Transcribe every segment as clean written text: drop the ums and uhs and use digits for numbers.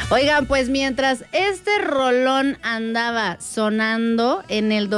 Oigan, pues mientras este rolón andaba sonando en el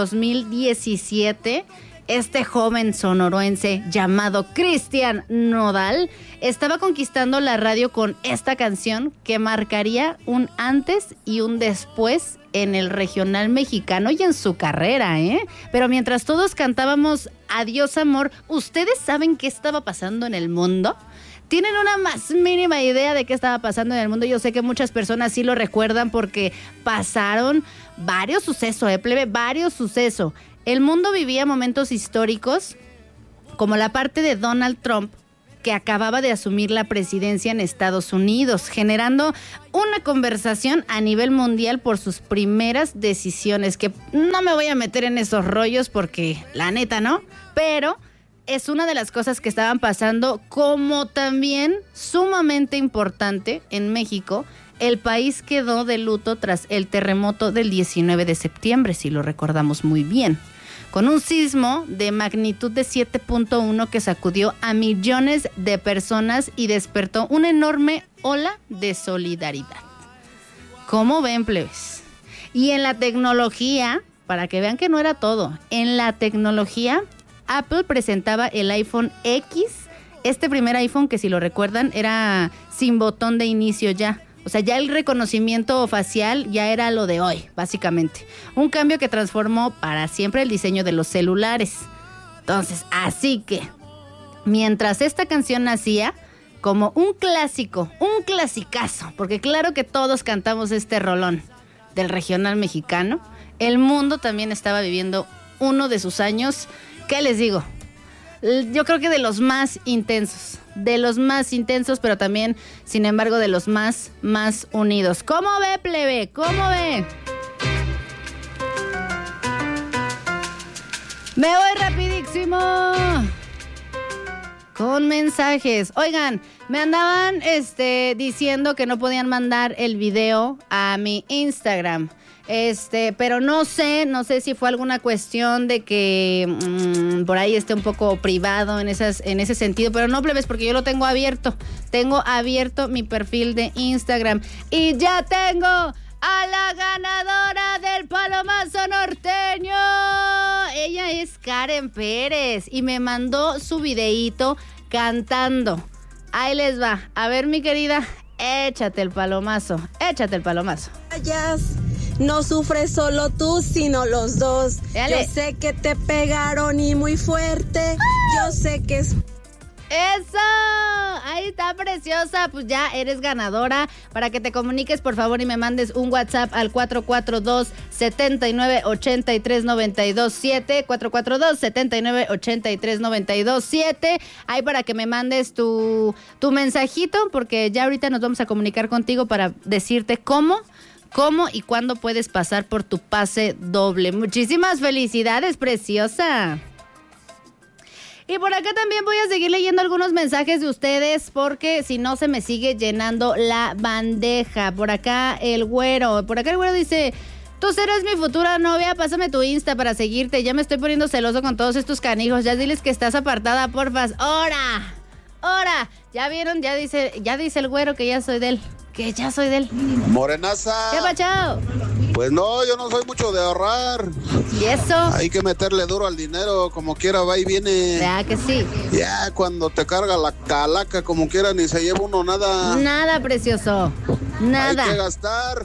2017, este joven sonorense llamado Cristian Nodal estaba conquistando la radio con esta canción que marcaría un antes y un después en el regional mexicano y en su carrera, ¿eh? Pero mientras todos cantábamos Adiós amor, ¿ustedes saben qué estaba pasando en el mundo? ¿Tienen una más mínima idea de qué estaba pasando en el mundo? Yo sé que muchas personas sí lo recuerdan porque pasaron varios sucesos, plebe, varios sucesos. El mundo vivía momentos históricos como la parte de Donald Trump, que acababa de asumir la presidencia en Estados Unidos, generando una conversación a nivel mundial por sus primeras decisiones, que no me voy a meter en esos rollos porque la neta no, pero es una de las cosas que estaban pasando, como también sumamente importante en México. El país quedó de luto tras el terremoto del 19 de septiembre, si lo recordamos muy bien, con un sismo de magnitud de 7.1 que sacudió a millones de personas y despertó una enorme ola de solidaridad. ¿Cómo ven, plebes? Y en la tecnología, para que vean que no era todo, en la tecnología, Apple presentaba el iPhone X, este primer iPhone que, si lo recuerdan, era sin botón de inicio ya. O sea, ya el reconocimiento facial ya era lo de hoy, básicamente. Un cambio que transformó para siempre el diseño de los celulares. Entonces, así que, mientras esta canción nacía como un clásico, un clasicazo, porque claro que todos cantamos este rolón del regional mexicano, el mundo también estaba viviendo uno de sus años, ¿qué les digo? Yo creo que de los más intensos, pero también, sin embargo, de los más unidos. ¿Cómo ve, plebe? ¿Cómo ve? Me voy rapidísimo con mensajes. Oigan, me andaban diciendo que no podían mandar el video a mi Instagram. Pero no sé si fue alguna cuestión de que por ahí esté un poco privado en ese sentido, pero no, plebes, porque yo lo tengo abierto. Tengo abierto mi perfil de Instagram y ya tengo a la ganadora del Palomazo Norteño. Ella es Karen Pérez y me mandó su videíto cantando. Ahí les va. A ver, mi querida, échate el palomazo. No sufres solo tú, sino los dos. Dale. Yo sé que te pegaron y muy fuerte. Yo sé que es... ¡Eso! Ahí está, preciosa. Pues ya eres ganadora. Para que te comuniques, por favor, y me mandes un WhatsApp al 442-7983-927. 442-7983-927. Ahí para que me mandes tu mensajito, porque ya ahorita nos vamos a comunicar contigo para decirte cómo y cuándo puedes pasar por tu pase doble. Muchísimas felicidades, preciosa. Y por acá también voy a seguir leyendo algunos mensajes de ustedes, porque si no se me sigue llenando la bandeja. Por acá el güero dice: tú serás mi futura novia, pásame tu Insta para seguirte. Ya me estoy poniendo celoso con todos estos canijos. Ya diles que estás apartada, porfas. ¡Hora! ¿Ya vieron? Ya dice el güero que ya soy de él. Morenaza. ¿Qué pachao? Pues no, yo no soy mucho de ahorrar. ¿Y eso? Hay que meterle duro al dinero, como quiera va y viene. ¿Verdad que sí? Ya cuando te carga la calaca, como quiera, ni se lleva uno nada. Nada, precioso. Nada. Hay que gastar.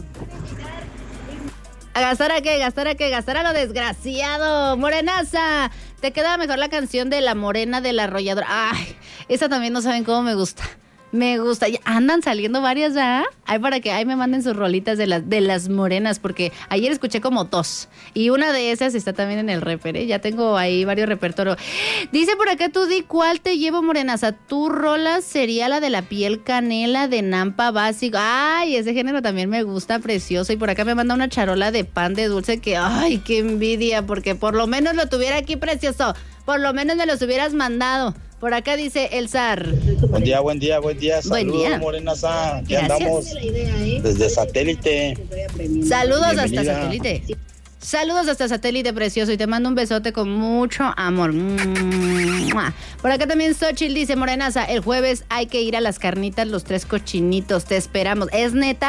¿A gastar a qué? Gastar a lo desgraciado. Morenaza, te queda mejor la canción de La Morena de la Arrolladora. Ay, esa también no saben cómo me gusta. Ya andan saliendo varias, ¿verdad? Ay, para que ahí me manden sus rolitas de las morenas, porque ayer escuché como 2. Y una de esas está también en el reper, ¿eh? Ya tengo ahí varios repertorios. Dice por acá, tú di cuál te llevo, Morenaza. Tu rola sería la de La Piel Canela de Nampa Básico. Ay, ese género también me gusta, precioso. Y por acá me manda una charola de pan de dulce que, ay, qué envidia, porque por lo menos lo tuviera aquí, precioso. Por lo menos me los hubieras mandado. Por acá dice el zar. Buen día. Saludos, Morenaza. Aquí andamos desde Satélite. Saludos hasta Satélite. Saludos hasta Satélite, precioso. Y te mando un besote con mucho amor. Por acá también Xochitl dice: Morenaza, el jueves hay que ir a las carnitas, los 3 cochinitos. Te esperamos. ¿Es neta?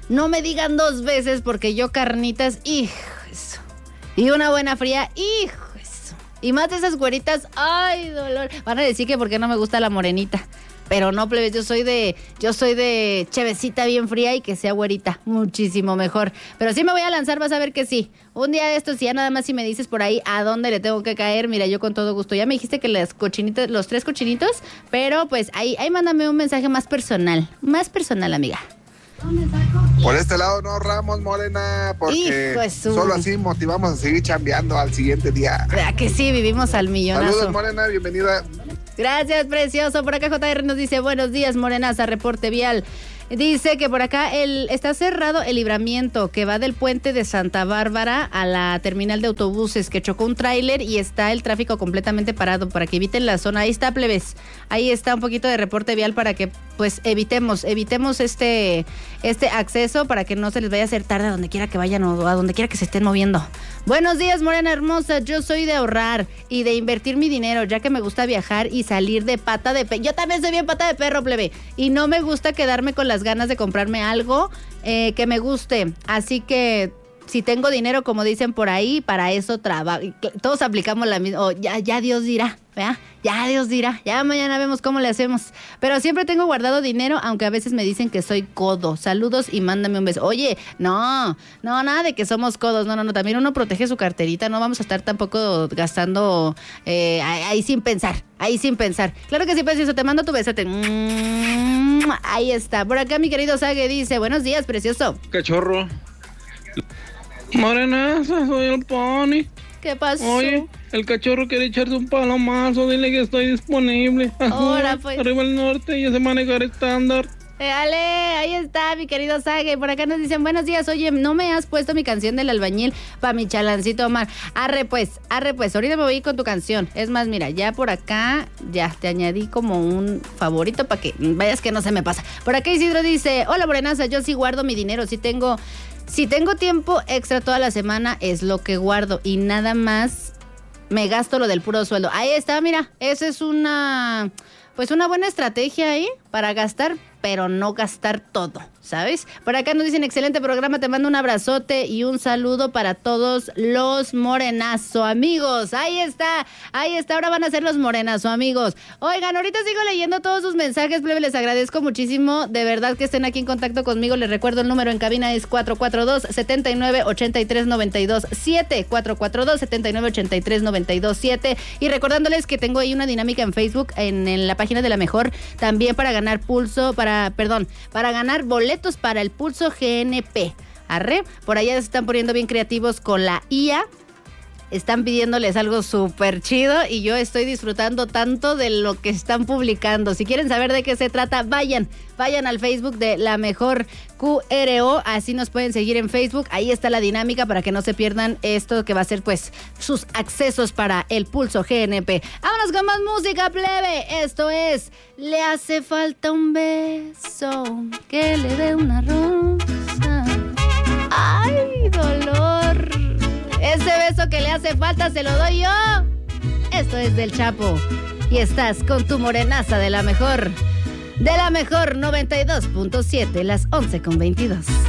No me digan 2 veces porque yo carnitas, hijo eso. Y una buena fría, hijo eso. Y más de esas güeritas, ay, dolor. Van a decir que porque no me gusta la morenita. Pero no, plebes, yo soy de chevecita bien fría y que sea güerita, muchísimo mejor. Pero sí me voy a lanzar, vas a ver que sí. Un día de estos, ya nada más si me dices por ahí a dónde le tengo que caer, mira, yo con todo gusto. Ya me dijiste que los 3 cochinitos, pero pues ahí mándame un mensaje más personal, amiga. Por este lado no ahorramos, Morena, porque solo así motivamos a seguir chambeando al siguiente día. ¿Verdad que sí? Vivimos al millonazo. Saludos, Morena, bienvenida. Gracias, precioso. Por acá JR nos dice, buenos días, Morenaza, reporte vial. Dice que por acá está cerrado el libramiento que va del puente de Santa Bárbara a la terminal de autobuses, que chocó un tráiler y está el tráfico completamente parado para que eviten la zona. Ahí está, plebes. Ahí está un poquito de reporte vial para que pues evitemos este acceso para que no se les vaya a hacer tarde a donde quiera que vayan o a donde quiera que se estén moviendo. Buenos días, Morena hermosa. Yo soy de ahorrar y de invertir mi dinero, ya que me gusta viajar y salir de pata de perro. Yo también soy bien pata de perro, plebe. Y no me gusta quedarme con las ganas de comprarme algo que me guste. Así que si tengo dinero, como dicen por ahí, para eso trabajo. Todos aplicamos la misma. Ya Dios dirá, ¿verdad? Ya Dios dirá. Ya mañana vemos cómo le hacemos. Pero siempre tengo guardado dinero, aunque a veces me dicen que soy codo. Saludos y mándame un beso. Oye, no, nada de que somos codos. No. También uno protege su carterita. No vamos a estar tampoco gastando ahí sin pensar. Claro que sí, precioso. Te mando tu besote. Ahí está. Por acá mi querido Sague dice, buenos días, precioso. Cachorro. Morenaza, soy el Pony. ¿Qué pasó? Oye, el cachorro quiere echarse un palomazo, dile que estoy disponible. Hola, pues. Arriba el norte, ya se manejar estándar. Dale, ahí está mi querido Sague. Por acá nos dicen, buenos días, oye, ¿no me has puesto mi canción del albañil para mi chalancito Omar? Arre pues, ahorita me voy con tu canción. Es más, mira, ya por acá, ya te añadí como un favorito para que vayas que no se me pasa. Por acá Isidro dice, hola Morenaza, yo sí guardo mi dinero, si tengo tiempo extra toda la semana es lo que guardo y nada más me gasto lo del puro sueldo. Ahí está, mira, esa es una buena estrategia ahí para gastar, pero no gastar todo, ¿sabes? Por acá nos dicen, excelente programa, te mando un abrazote y un saludo para todos los morenazo amigos. Ahí está, ahora van a ser los morenazo amigos. Oigan, ahorita sigo leyendo todos sus mensajes, plebe, les agradezco muchísimo, de verdad que estén aquí en contacto conmigo. Les recuerdo el número en cabina es 442-7983-92-7, 442-7983-92-7, y recordándoles que tengo ahí una dinámica en Facebook, en la página de La Mejor, también para ganar para ganar boletos para el Pulso GNP. Arre, por allá se están poniendo bien creativos con la IA. Están pidiéndoles algo súper chido y yo estoy disfrutando tanto de lo que están publicando. Si quieren saber de qué se trata, vayan al Facebook de La Mejor QRO, así nos pueden seguir en Facebook. Ahí está la dinámica para que no se pierdan esto que va a ser pues sus accesos para el Pulso GNP. Vámonos con más música, plebe. Esto es Le hace falta un beso que le dé una rosa. ¡Ay, dolor! Ese beso que le hace falta se lo doy yo. Esto es del Chapo. Y estás con tu morenaza de La Mejor. De La Mejor 92.7, las 11:22.